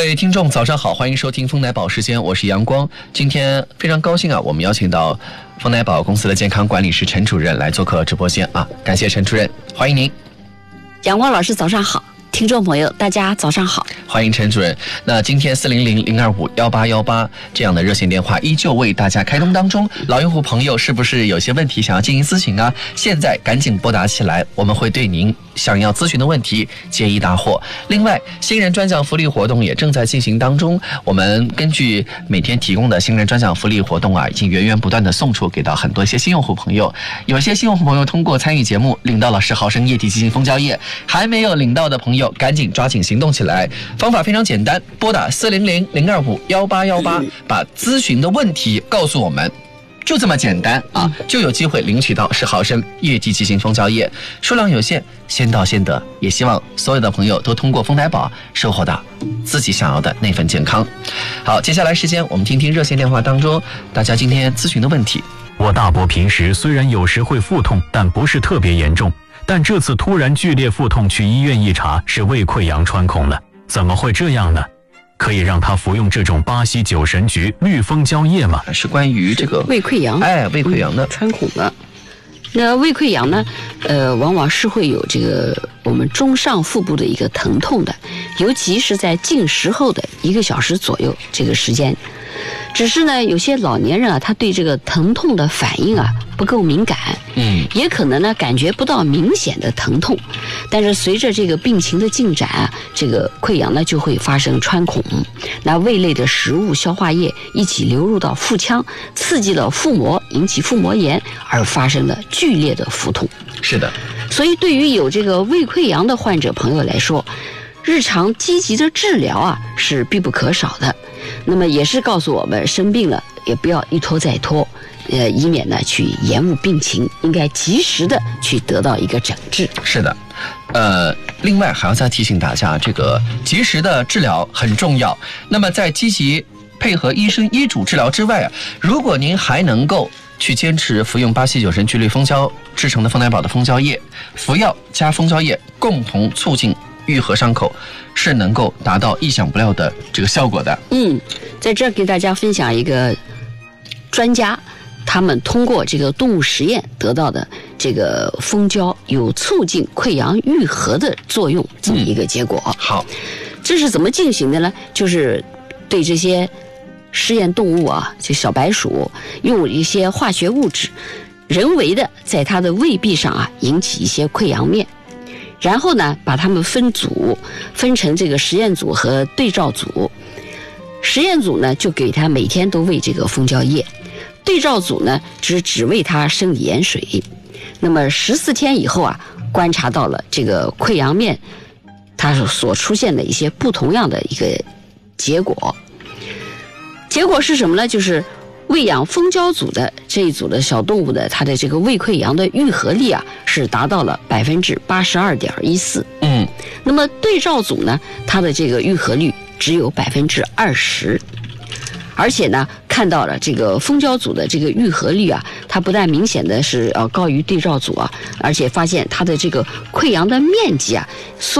位听众早上好，欢迎收听丰奶宝时间，我是阳光。今天非常高兴啊，我们邀请到丰奶宝公司的健康管理师陈主任来做客直播间啊，感谢陈主任，欢迎您。 阳光老师早上好，听众朋友大家早上好， 欢迎陈主任。那今天400-025-1818这样的热线电话依旧为大家开通当中，老用户朋友是不是有些问题想要进行咨询啊？现在赶紧拨打起来，我们会对您想要咨询的问题解疑答惑。另外，新人专享福利活动也正在进行当中，我们根据每天提供的新人专享福利活动啊，已经源源不断的送出给到很多一些新用户朋友。有些新用户朋友通过参与节目领到了10毫升液体鸡精蜂胶液，还没有领到的朋友赶紧抓紧行动起来。方法非常简单，拨打400-025-1818，把咨询的问题告诉我们。就这么简单啊，就有机会领取到10毫升液体鸡精蜂胶液，数量有限，先到先得。也希望所有的朋友都通过丰奶宝收获到自己想要的那份健康。好，接下来时间我们听听热线电话当中大家今天咨询的问题。 我大伯平时虽然有时会腹痛，但不是特别严重，但这次突然剧烈腹痛，去医院一查是胃溃疡穿孔了，怎么会这样呢？可以让他服用这种巴西酒神菊绿蜂胶液吗？ 是关于这个胃溃疡， 胃溃疡的穿孔的。那胃溃疡呢，往往是会有这个我们中上腹部的一个疼痛的，尤其是在进食后的1个小时左右这个时间。只是呢，有些老年人啊，他对这个疼痛的反应啊不够敏感，也可能呢感觉不到明显的疼痛，但是随着这个病情的进展啊，这个溃疡呢就会发生穿孔，那胃内的食物消化液一起流入到腹腔，刺激了腹膜，引起腹膜炎，而发生了剧烈的腹痛。 是的， 所以对于有这个胃溃疡的患者朋友来说，日常积极的治疗啊是必不可少的。那么也是告诉我们，生病了也不要一拖再拖，以免呢去延误病情，应该及时的去得到一个诊治。 是的，另外还要再提醒大家，这个及时的治疗很重要。那么在积极配合医生医嘱治疗之外啊，如果您还能够去坚持服用巴西酒神菊绿蜂胶制成的丰奶宝的蜂胶液，服药加蜂胶液共同促进愈合伤口，是能够达到意想不到的这个效果的。 在这儿给大家分享一个专家他们通过这个动物实验得到的这个蜂胶有促进溃疡愈合的作用这么一个结果。 好， 这是怎么进行的呢？就是对这些实验动物啊，就小白鼠，用一些化学物质人为的在它的胃壁上啊引起一些溃疡面，然后呢把它们分组，分成这个实验组和对照组。实验组呢就给他每天都喂这个蜂胶液，对照组呢只喂他生理盐水。那么14天以后啊，观察到了这个溃疡面它所出现的一些不同样的一个结果。结果是什么呢？就是喂养蜂胶组的这一组的小动物的它的这个胃溃疡的愈合力啊是达到了82.14%。那么对照组呢，它的这个愈合率只有20%。而且呢，看到了这个蜂胶组的这个愈合率啊，它不但明显的是高于对照组啊，而且发现它的这个溃疡的面积啊